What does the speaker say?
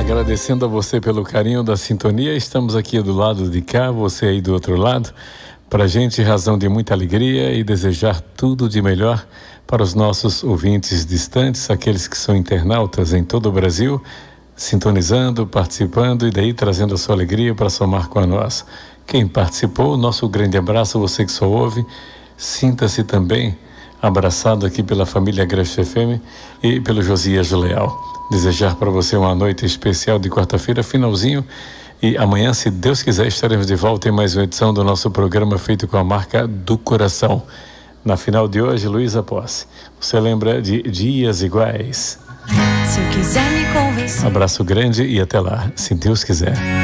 Agradecendo a você pelo carinho da sintonia, estamos aqui do lado de cá, você aí do outro lado. Para a gente, razão de muita alegria e desejar tudo de melhor para os nossos ouvintes distantes, aqueles que são internautas em todo o Brasil, sintonizando, participando e daí trazendo a sua alegria para somar com a nossa. Quem participou, nosso grande abraço, você que só ouve, sinta-se também abraçado aqui pela família Agreste FM e pelo Josias Leal. Desejar para você uma noite especial de quarta-feira, finalzinho, e amanhã, se Deus quiser, estaremos de volta em mais uma edição do nosso programa feito com a marca do coração. Na final de hoje, Luísa Posse, você lembra de Dias Iguais? Se eu quiser me convencer. Abraço grande e até lá, se Deus quiser.